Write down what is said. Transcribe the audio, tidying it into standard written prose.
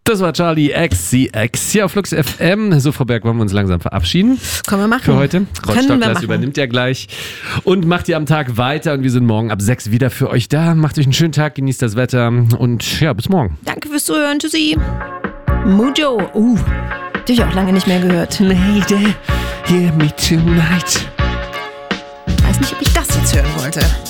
Das war Charlie XCX hier auf Flux FM. So, Frau Berg, wollen wir uns langsam verabschieden? Können wir machen. Für heute. Rostock übernimmt ja gleich und macht ihr am Tag weiter. Und wir sind morgen ab 6 wieder für euch da. Macht euch einen schönen Tag, genießt das Wetter und ja, bis morgen. Danke fürs Zuhören. Tschüssi. Mujo. Die habe ich auch lange nicht mehr gehört. Lady, hear me tonight. Weiß nicht, ob ich das jetzt hören wollte.